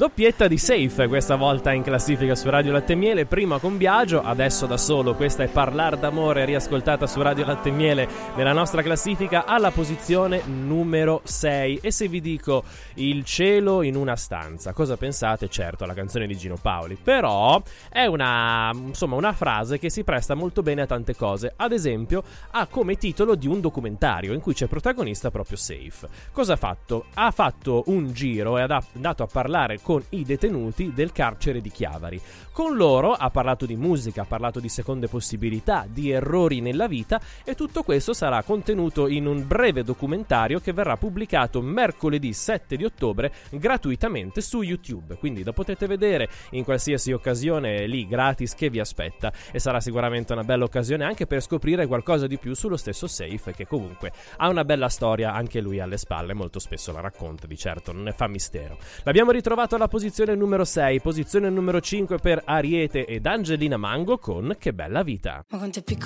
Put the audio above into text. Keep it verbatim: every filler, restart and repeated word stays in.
Doppietta di Safe questa volta in classifica su Radio Latte e Miele, prima con Biagio, adesso da solo. Questa è Parlar d'amore, riascoltata su Radio Latte e Miele nella nostra classifica alla posizione numero sei. E se vi dico Il cielo in una stanza, cosa pensate? Certo, alla canzone di Gino Paoli, però è una, insomma, una frase che si presta molto bene a tante cose. Ad esempio ha come titolo di un documentario in cui c'è protagonista proprio Safe. Cosa ha fatto? Ha fatto un giro e ha andato a parlare con i detenuti del carcere di Chiavari. Con loro ha parlato di musica, ha parlato di seconde possibilità, di errori nella vita, e tutto questo sarà contenuto in un breve documentario che verrà pubblicato mercoledì sette di ottobre gratuitamente su YouTube, quindi lo potete vedere in qualsiasi occasione lì gratis che vi aspetta, e sarà sicuramente una bella occasione anche per scoprire qualcosa di più sullo stesso Safe, che comunque ha una bella storia anche lui alle spalle, molto spesso la racconta, di certo non ne fa mistero. L'abbiamo ritrovato alla posizione numero sei, posizione numero cinque per Ariete ed Angelina Mango con Che bella vita. Ma quanto è piccolo